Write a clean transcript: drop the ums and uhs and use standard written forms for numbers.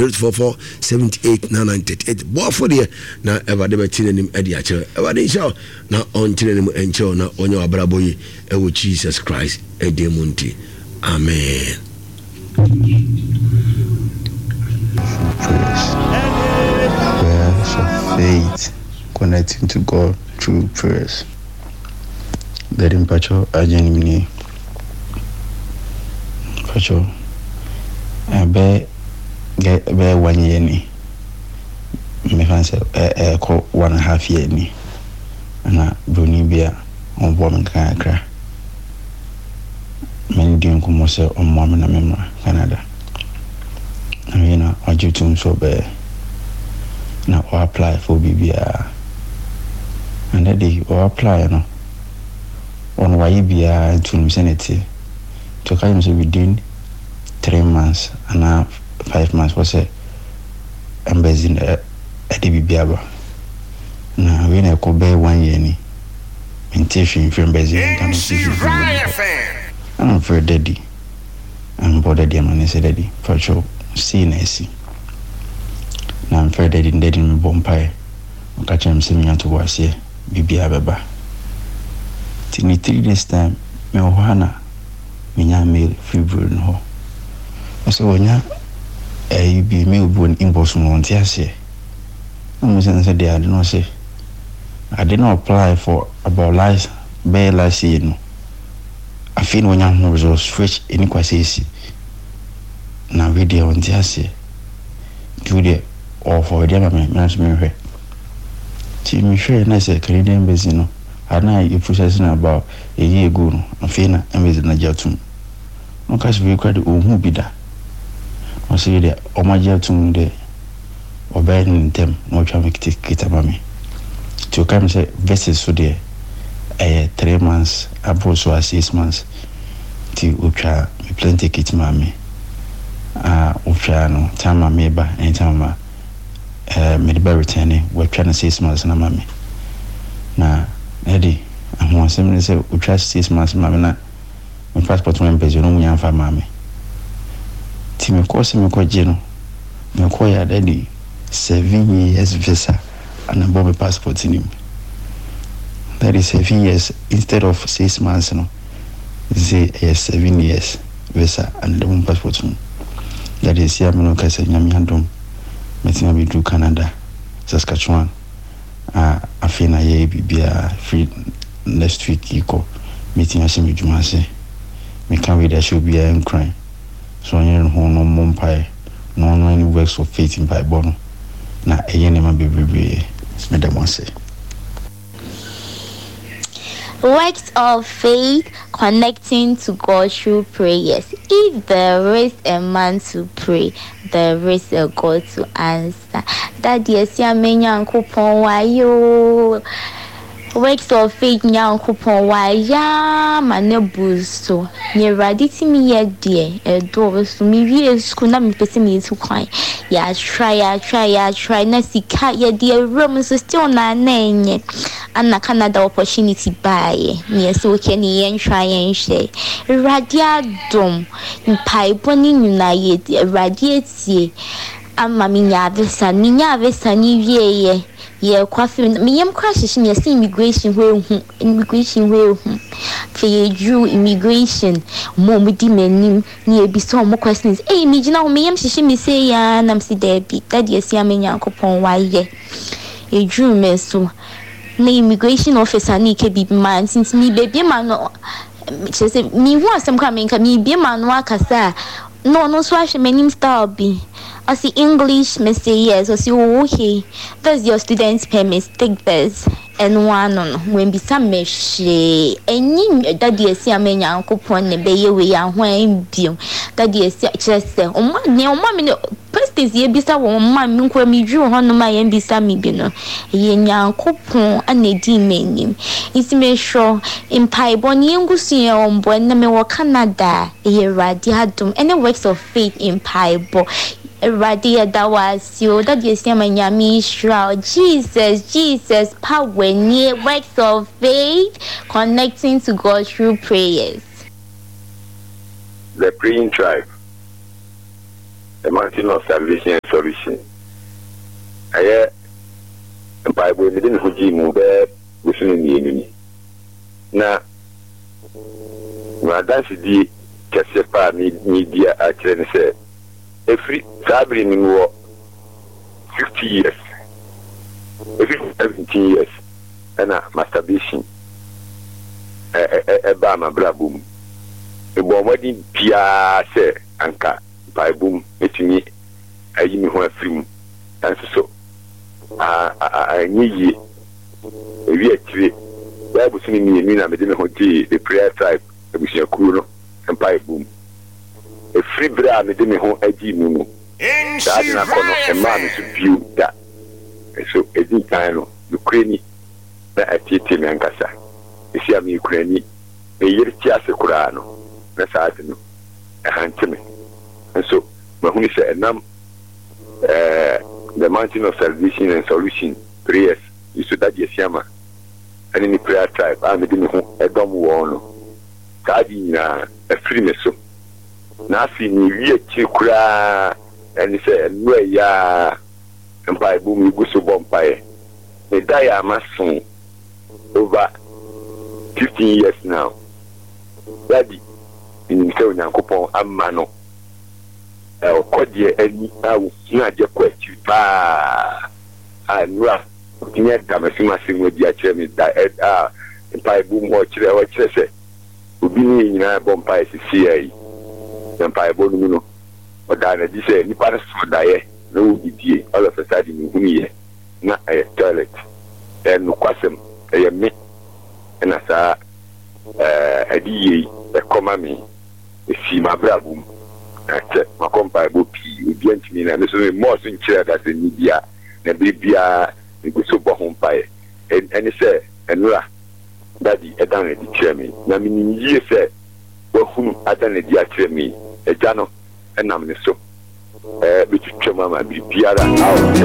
044 78 9938 boy for the na ever de betin nim e dia chere ever de show na on chere nim enche na onye abraboyi e wo Jesus Christ e de munti amen. Prayers of faith connecting to God through prayers. That in Pacho Ajanimini Pacho be 1 year ni me fancy 1.5 year ni na bruni bia on bo me kan akra men din ko mo se on mo me na me Canada. I mean, I do too so bad. Now, I apply for BBR. And that day, I apply, no. On YBR to insanity. To come within 3 months and now 5 months was a embassy at the BBR. Now, when I go back 1 year, ni, mentation from Brazil, I'm afraid daddy. I'm bothered, man. I said, daddy, for sure. See Nancy. Now I'm afraid they didn't bompire. I catch him singing to was here, Bibi Ababa. Till 3 days time, me ohana, me mail free burn ho. So when you be me born in Boston on Tiasia. I'm saying they I did not say. I did not apply for about last year. No. I feel when I'm results fresh in Kwasisi. Na video on Tiasia. Do the or for the other man, me. See me sure and I say Canadian embassy no. I know you processing about a year ago. No, I feel na embassy na jatum. No cash we credit who be that. I say there o ma jatum there. Obey in them. No try make it about me. To come say versus so there. 3 months. Abroad so 6 months. Till ucha me plenty kit mami. Ucha no time me ba anytime me the returning we trying 6 months na mami na Eddie I want to say ucha 6 months mami na my passport when page no nya fa mami ti me ko se me ko je no me ko ya daddy 7 years visa and above my passport in him that is 7 years instead of 6 months no say 7 years visa and the passport no. That is here me no ka say nyame adom metina be do Canada Saskatchewan afina ye bibia free next week iko meeting ase me dwuma ase me can we there should be a crime so onye ho no mompai no any works of faith in Bible no na eye ne ma bebrebe me dem ase. Works of faith connecting to God through prayers. If there is a man to pray, there is a God to answer. That yes, ya menya nkupon wayo. Works of faith nya nkupon waya manebuso. Nye raditi mi ye die edo so mi wie school na mi pese mi tu kwan. Ya try na sika ye die room so still na enye. Anna Canada opportunity buy. Yes, we can yen try and say. Radiadum, Piponi United, radiate. Amma minya vesa ni ye. Ye coffee, me am crashes in your immigration way, for ye drew immigration, more with demon near be so more questions. Eh, me, you know, me am she me say, ya, and I'm see Debbie, that yes, ya me uncle pon why ye. A drew me so. Na immigration officer ni ke bi man since me baby man no say me who asem kwa me nka me bi man no akasa no so ahwe manim style bi I see English me say yes I see okay that's your student's permit take this and one no when be some meshi enyi that dey see amenya ankopon ne be ye we ya ho an bio that dey see just say o ma me Pastes ye bisa wo ma me nkwa me dwu ho no ma ye bisa me bi no ye nyankopon anedi menim isi me sure impai boni ngusu ye ombo na me wo Canada ye radi adum any works of faith impai bo Radia that was you that you see my nyami shroud Jesus power near works of faith connecting to God through prayers. The praying tribe. the Mountain of Salvation and Solution. I Bible didn't hold you move within the enemy. Now, my dance is Casepa media actually said, every traveling in war 50 years, every 17 years, and a masturbation. A bama brabum. A bomb Pia say, Anka, by boom, making me a yimi who a film. And so, I need ye. Bible singing me, I made him the prayer tribe, the Mission Kuno, and pipe boom. A free bra made me home a Jimu. That's a man is view that. So, a deep time, Ukraine, that I teach him and Gassa. You see, I'm Ukraine, a year just a Kurano. That's how I know. A hand to me. And so, Mahoney said, the Mountain of Salvation and Solution prayers, you should that Yama. And in the prayer tribe, I'm a dumb one. Cardi a free meso. Nothing, you cry, and he said, no, ya, and by boom, you go so bumpire. The dia must soon over 15 years now. Daddy, in himself, Nankopon, a mano. I'll call you any, I will not just question. And rough. Near Damascus with the chairman that and by boom watch our chess. Would be in a bumpire CIA. And by Bonuno or Dana, this say, Niparas for die, no DTA, all of a sudden in here, not a toilet. And no question, a me, and as a DA, a command a see my brabum. I said, my company would be against me, and this is more sincere as the media, and Bibia. We go so home by and he said, and Daddy, I done it, chairman. I mean, you said, well, whom I done it, dear chairman, a jano, and I'm so. Which Chama be Piara.